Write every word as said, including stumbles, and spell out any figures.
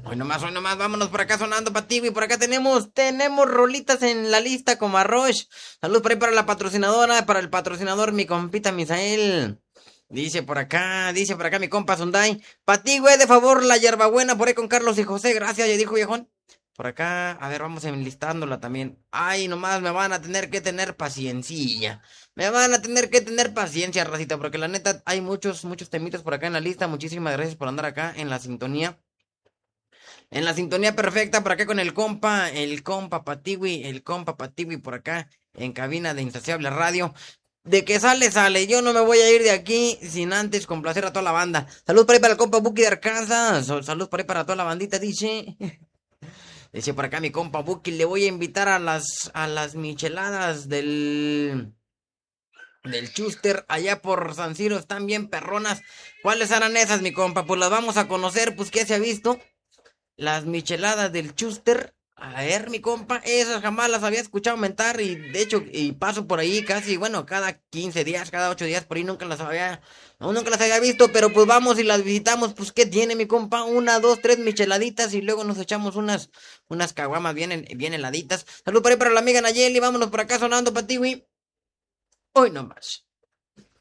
Hoy nomás, hoy nomás, vámonos por acá sonando para ti, güey. Por acá tenemos, tenemos rolitas en la lista como Arroz. Saludos por ahí para la patrocinadora, para el patrocinador, mi compita Misael. Dice por acá, dice por acá mi compa Sundai. Pa' ti, güey, de favor, la hierbabuena por ahí con Carlos y José. Gracias, ya dijo viejón. Por acá, a ver, vamos enlistándola también. Ay, nomás me van a tener que tener paciencia. Me van a tener que tener paciencia, racita, porque la neta hay muchos, muchos temitas por acá en la lista. Muchísimas gracias por andar acá en la sintonía. En la sintonía perfecta por acá con el compa, el compa Patiwi, el compa Patiwi por acá en cabina de Insaciable Radio. De que sale, sale. Yo no me voy a ir de aquí sin antes complacer a toda la banda. Salud por ahí para el compa Buki de Arkansas. Salud por ahí para toda la bandita, dice. Dice por acá mi compa Buki, le voy a invitar a las, a las micheladas del, del Chuster allá por San Ciro. Están bien perronas. ¿Cuáles eran esas, mi compa? Pues las vamos a conocer, pues ¿qué se ha visto? Las micheladas del Chuster. A ver, mi compa, esas jamás las había escuchado mentar y de hecho, y paso por ahí casi, bueno, cada quince días, cada ocho días, por ahí nunca las había, no, nunca las había visto, pero pues vamos y las visitamos, pues ¿qué tiene mi compa? Una, dos, tres micheladitas y luego nos echamos unas, unas caguamas bien, bien heladitas. Salud por ahí para la amiga Nayeli, vámonos por acá sonando para ti, güey. Hoy nomás.